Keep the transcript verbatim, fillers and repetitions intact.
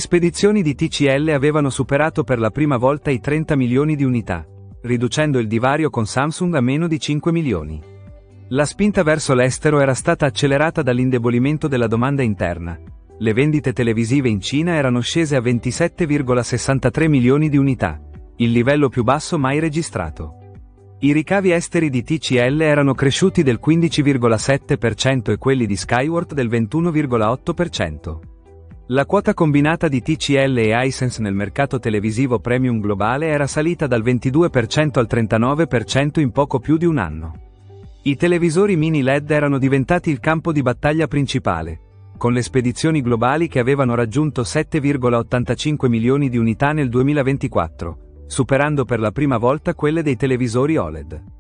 spedizioni di T C L avevano superato per la prima volta i trenta milioni di unità, riducendo il divario con Samsung a meno di cinque milioni. La spinta verso l'estero era stata accelerata dall'indebolimento della domanda interna. Le vendite televisive in Cina erano scese a ventisette virgola sessantatré milioni di unità, il livello più basso mai registrato. I ricavi esteri di T C L erano cresciuti del quindici virgola sette per cento e quelli di Skyworth del ventuno virgola otto per cento. La quota combinata di T C L e Hisense nel mercato televisivo premium globale era salita dal ventidue per cento al trentanove per cento in poco più di un anno. I televisori mini L E D erano diventati il campo di battaglia principale, con le spedizioni globali che avevano raggiunto sette virgola ottantacinque milioni di unità nel duemilaventiquattro, superando per la prima volta quelle dei televisori O L E D.